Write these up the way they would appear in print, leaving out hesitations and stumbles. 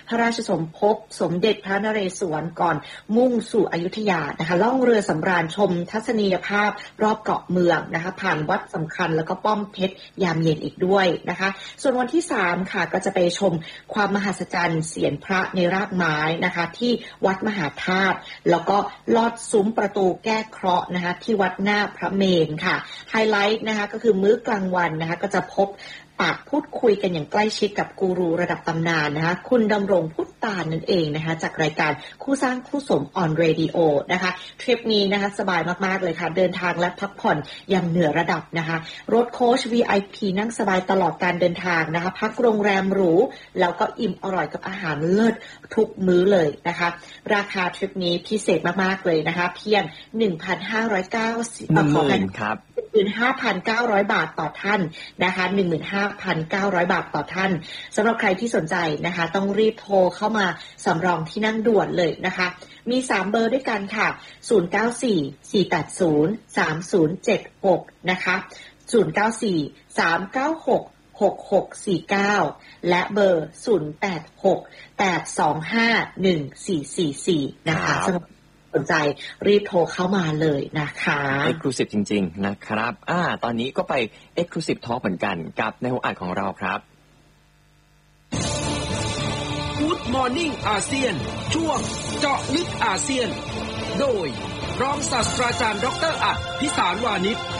พระราชสมภพสมเด็จพระนเรศวรก่อนมุ่งสู่อยุธยานะคะล่องเรือสำราญชมทัศนียภาพรอบเกาะเมืองนะคะผ่านวัดสำคัญแล้วก็ป้อมเพชรยามเย็นอีกด้วยนะคะส่วนวันที่3ค่ะก็จะไปชมความมหัศจรรย์เสียนพระในรากไม้นะคะที่วัดมหาธาตุแล้วก็ลอดซุ้มประตูแก้เคราะห์นะคะที่วัดหน้าพระเมรุค่ะไฮไลท์นะคะก็คือมื้อกลางวันนะคะก็จะพบปากพูดคุยกันอย่างใกล้ชิดกับกูรูระดับตำนานนะคะคุณดำรงพุทธานนั่นเองนะคะจากรายการคู่สร้างคู่สมออนเรดิโอนะคะทริปนี้นะคะสบายมากๆเลยค่ะเดินทางและพักผ่อนอย่างเหนือระดับนะคะรถโค้ช VIP นั่งสบายตลอดการเดินทางนะคะพักโรงแรมหรูแล้วก็อิ่มอร่อยกับอาหารเลิศทุกมื้อเลยนะคะราคาทริปนี้พิเศษมากๆเลยนะคะเพียง 1,590 ครับ 15,900 บาทต่อท่านนะคะ 15,900 บาทต่อท่านสำหรับใครที่สนใจนะคะต้องรีบโทรเข้ามาสำรองที่นั่งด่วนเลยนะคะมี3เบอร์ด้วยกันค่ะ094-480-3076นะคะ094-396-6649และเบอร์086-825-1444นะคะสนใจรีบโทรเข้ามาเลยนะคะ Exclusive จริงๆนะครับตอนนี้ก็ไป Exclusive Talk เหมือนกันกับในหัวอ่านของเราครับ Good Morning อาเซียนช่วงเจาะลึกอาเซียนโดยรองศาสตราจารย์ดร.อัฏฐพิสารวานิช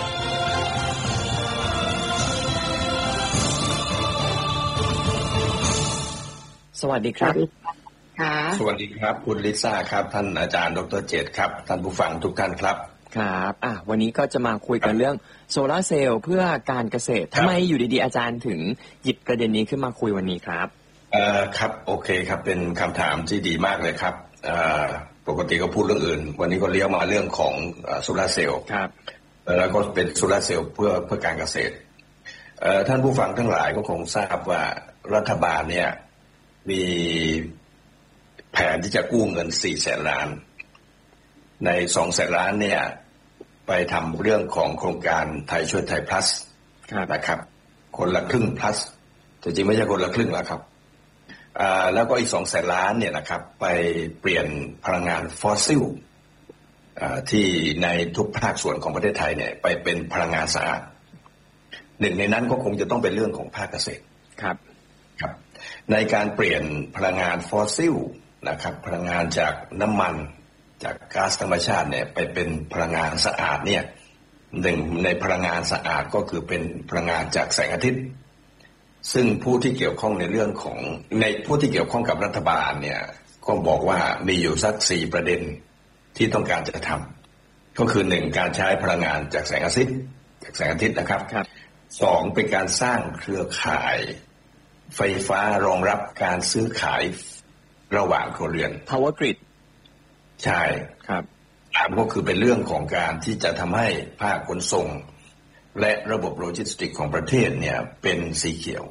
สวัสดีครับสวัสดีครับคุณลิซ่าครับท่านอาจารย์ดร.เจตครับท่านผู้ฟังทุกท่านครับครับวันนี้ก็จะมาคุยกันเรื่องโซลาร์เซลล์เพื่อการเกษตรทำไมอยู่ดีๆอาจารย์ถึงหยิบประเด็นนี้ขึ้นมาคุยวันนี้ครับครับโอเคครับเป็นคำถามที่ดีมากเลยครับปกติก็พูดเรื่องอื่นวันนี้ก็เลี้ยวมาเรื่องของโซลาร์เซลล์ครับแล้วก็เป็นโซลาร์เซลล์เพื่อการเกษตรท่านผู้ฟังทั้งหลายก็คงทราบว่ารัฐบาลเนี่ยมีแผนที่จะกู้เงิน400,000 ล้านใน200,000 ล้านเนี่ยไปทำเรื่องของโครงการไทยช่วยไทย plus นะครับคนละครึ่ง plus แต่จริงไม่ใช่คนละครึ่งแล้วครับแล้วก็อีก200,000 ล้านเนี่ยนะครับไปเปลี่ยนพลังงานฟอสซิลที่ในทุกภาคส่วนของประเทศไทยเนี่ยไปเป็นพลังงานสะอาดหนึ่งในนั้นก็คงจะต้องเป็นเรื่องของภาคเกษตรครับในการเปลี่ยนพลังงานฟอสซิลนะครับพลังงานจากน้ำมันจากก๊าซธรรมชาติเนี่ยไปเป็นพลังงานสะอาดเนี่ยหนึ่งในพลังงานสะอาดก็คือเป็นพลังงานจากแสงอาทิตย์ซึ่งผู้ที่เกี่ยวข้องในเรื่องของในผู้ที่เกี่ยวข้องกับรัฐบาลเนี่ยก็บอกว่ามีอยู่สัก4ประเด็นที่ต้องการจะทำก็คือ1การใช้พลังงานจากแสงอาทิตย์นะครับ2เป็นการสร้างเครือข่ายไฟฟ้ารองรับการซื้อขายระหว่างครัวเรือน Power Grid ใช่ครับก็คือเป็นเรื่องของการที่จะทำให้ภาคขนส่งและระบบโลจิสติกส์ของประเทศเนี่ยเป็นสีเขียว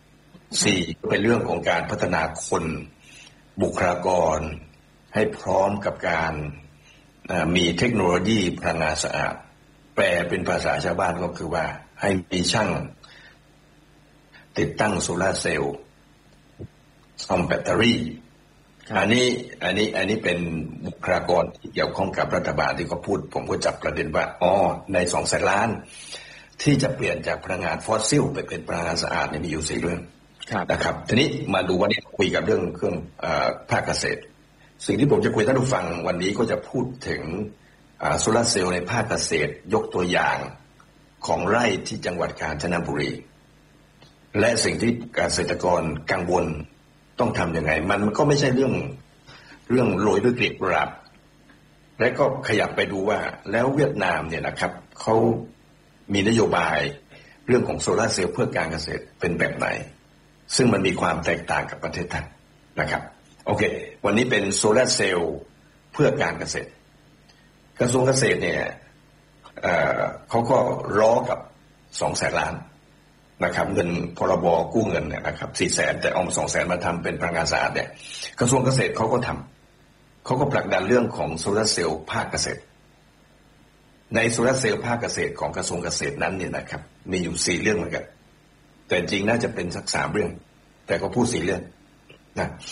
4เป็นเรื่องของการพัฒนาคนบุคลากรให้พร้อมกับการมีเทคโนโลยีพลังงานสะอาดแปลเป็นภาษาชาวบ้านก็คือว่าให้มีช่างติดตั้งโซลาร์เซลล์ซ่อมแบตเตอรี่อันนี้เป็นบุคลากรที่เกี่ยวข้องกับรัฐบาลที่เขาพูดผมก็จับประเด็นว่าใน200,000 ล้านที่จะเปลี่ยนจากพลังงานฟอสซิลไปเป็นพลังงานสะอาดเนี่ยมีอยู่4เรื่องนะครับทีนี้มาดูวันนี้คุยกับเรื่องเครื่องภาคเกษตรสิ่งที่ผมจะคุยท่านผู้ฟังวันนี้ก็จะพูดถึงโซลาร์เซลล์ในภาคเกษตรยกตัวอย่างของไร่ที่จังหวัดกาญจนบุรีและสิ่งที่เกษตรกรกังวลต้องทำยังไงมันก็ไม่ใช่เรื่องโรยด้วยกลีบกุหลาบและก็ขยับไปดูว่าแล้วเวียดนามเนี่ยนะครับเขามีนโยบายเรื่องของโซลาร์เซลล์เพื่อการเกษตรเป็นแบบไหนซึ่งมันมีความแตกต่างกับประเทศไทยนะครับโอเควันนี้เป็นโซลาร์เซลล์เพื่อการเกษตรกระทรวงเกษตรเนี่ยเขาก็ล้อกับ200,000 ล้านนะครับเงินพรบกู้เงินเนี่ยนะครับ400,000แต่เอา200,000มาทำเป็นพลังงานสะอาดเนี่ยกระทรวงเกษตรเขาก็ผลักดันเรื่องของโซลาร์เซลล์ภาคเกษตรในโซลาร์เซลล์ภาคเกษตรของกระทรวงเกษตรนั้นเนี่ยนะครับมีอยู่4เรื่องเหมือนกันแต่จริงน่าจะเป็นสัก3เรื่องแต่ก็พูด4เรื่องนะ